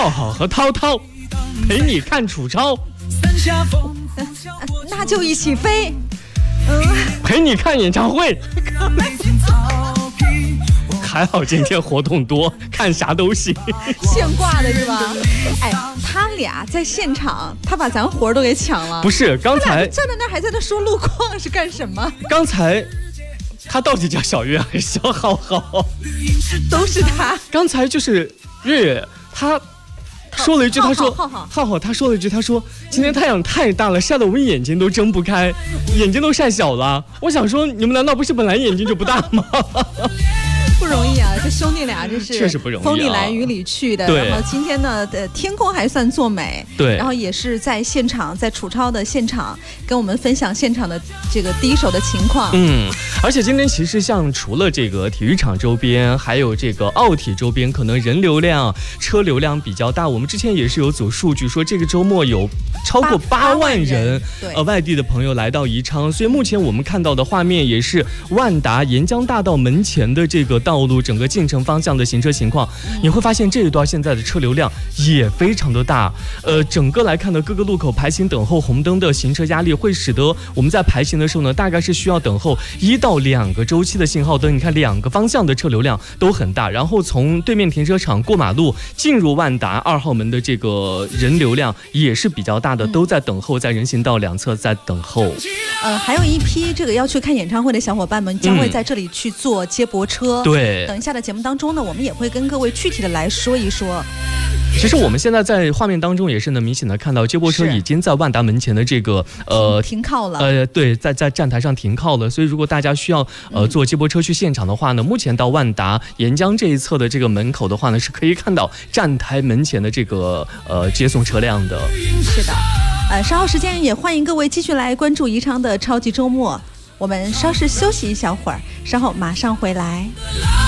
浩浩和涛涛陪你看楚超， 那就一起飞。 陪你看演唱会。还好今天活动多，看啥都行。 现挂的是吧？哎，他俩在现场，他把咱活儿都给抢了。 不是，刚才站在那儿还在那说路况是干什么？ 刚才他到底叫小月还是小浩浩？ 都是他。 刚才就是月月，他说了一句，他说浩浩，他说了一句，他说今天太阳太大了，晒得我们眼睛都睁不开，眼睛都晒小了。我想说，你们难道不是本来眼睛就不大吗？ 不容易啊，这兄弟俩真是确实不容易， 风里来雨里去的。 对， 然后今天呢，天空还算作美。 对， 然后也是在现场，在楚超的现场跟我们分享现场的这个第一手的情况。 而且今天其实像除了这个体育场周边，还有这个奥体周边，可能人流量、车流量比较大。我们之前也是有组数据说，这个周末有超过8万人，外地的朋友来到宜昌。所以目前我们看到的画面也是万达沿江大道门前的这个道路整个进城方向的行车情况，你会发现这一段现在的车流量也非常的大。整个来看呢，各个路口排行等候红灯的行车压力会使得我们在排行的时候呢，大概是需要等候1到2个周期的信号灯。你看2个方向的车流量都很大，然后从对面停车场过马路进入万达2号门的这个人流量也是比较大的，都在等候，在人行道两侧在等候。 还有一批这个要去看演唱会的小伙伴们将会在这里去坐接驳车。 对， 等一下的节目当中呢，我们也会跟各位具体的来说一说。 其实我们现在在画面当中也是能明显的看到接驳车已经在万达门前的这个停靠了。 对，在站台上停靠了。所以如果大家需要坐接驳车去现场的话呢，目前到万达沿江这一侧的这个门口的话呢，是可以看到站台门前的这个接送车辆的。 是的，稍后时间也欢迎各位继续来关注宜昌的超级周末。我们稍事休息一小会儿，稍后马上回来。